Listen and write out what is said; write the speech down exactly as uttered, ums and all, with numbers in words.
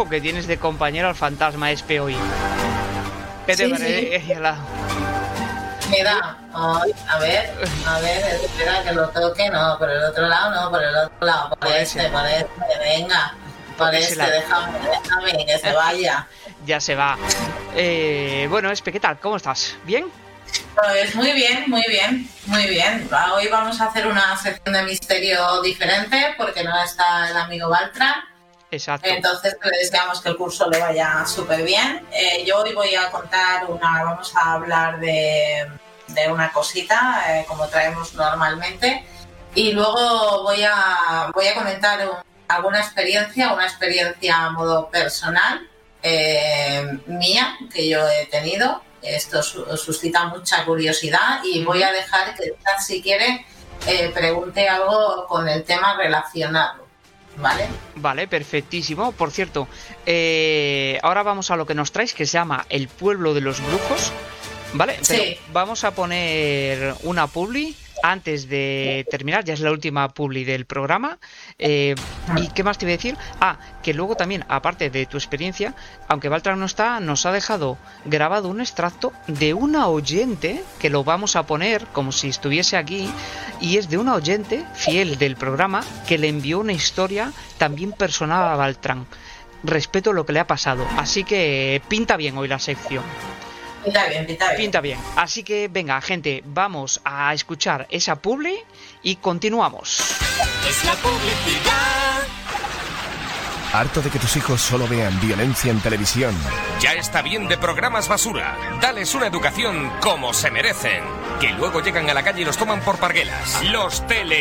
Ojo que tienes de compañero al fantasma Espe hoy. ¿Qué te Sí, parece? sí. Mira, ay, a ver, a ver, espera que lo toque, no, por el otro lado, no, por el otro lado, por, Por este, ese. por este, venga, Por por ese este, lado. déjame, déjame, que se vaya. Ya se va. Eh, bueno, Espe, ¿qué tal? ¿Cómo estás? ¿Bien? Pues muy bien, muy bien, muy bien. Va, hoy vamos a hacer una sección de misterio diferente porque no está el amigo Baltran. Exacto. Entonces le deseamos que el curso le vaya súper bien. Eh, yo hoy voy a contar una, vamos a hablar de, de una cosita, eh, como traemos normalmente, y luego voy a, voy a comentar un, alguna experiencia, una experiencia a modo personal, eh, mía, que yo he tenido. Esto su, suscita mucha curiosidad y voy a dejar que si quiere eh, pregunte algo con el tema relacionado. ¿Vale? Vale, perfectísimo. Por cierto, eh, ahora vamos a lo que nos traes, que se llama El Pueblo de los Brujos. ¿Vale? Pero sí. Vamos a poner una publi antes de terminar, ya es la última publi del programa. Eh, ¿Y qué más te iba a decir? Ah, que luego también, aparte de tu experiencia, aunque Baltran no está, nos ha dejado grabado un extracto de una oyente, que lo vamos a poner como si estuviese aquí, y es de una oyente fiel del programa que le envió una historia también personal a Baltran. Respeto lo que le ha pasado, así que pinta bien hoy la sección. Pinta bien, pinta bien. Pinta bien. Así que venga, gente, vamos a escuchar esa publi y continuamos. Es la publicidad. ¿Harto de que tus hijos solo vean violencia en televisión? Ya está bien de programas basura. Dales una educación como se merecen. Que luego llegan a la calle y los toman por parguelas. Los tele